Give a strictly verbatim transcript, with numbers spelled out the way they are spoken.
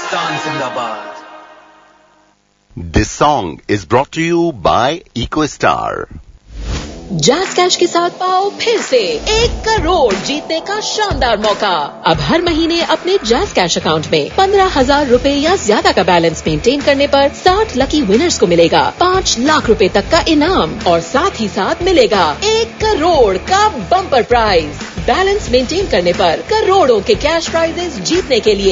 पाकिस्तान जिंदाबाद. This song is brought to you by EcoStar. Jazz cash के साथ पाओ फिर से एक करोड़ जीतने का शानदार मौका. अब हर महीने अपने जैज़ कैश अकाउंट में पंद्रह हजार रूपए या ज्यादा का बैलेंस मेंटेन करने पर साठ लकी विनर्स को मिलेगा पाँच लाख रुपए तक का इनाम और साथ ही साथ मिलेगा एक करोड़ का बम्पर प्राइज. बैलेंस मेंटेन करने पर करोड़ों के कैश प्राइजेस जीतने के लिए